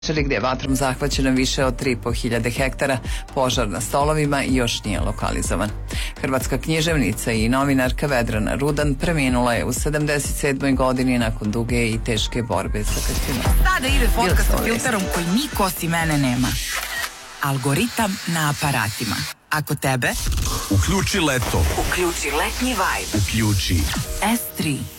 gdje je vatrom zahvaćeno više od 3.500 hektara, požar na stolovima još nije lokalizovan. Hrvatska književnica i novinarka Vedrana Rudan preminula je u 77. godini nakon duge i teške borbe sa karcinomom. Sada ide fotka sa filterom koji niko osim mene nema. Algoritam na aparatima. Ako tebe, uključi leto. uključi letnji vibe. Uključi S3.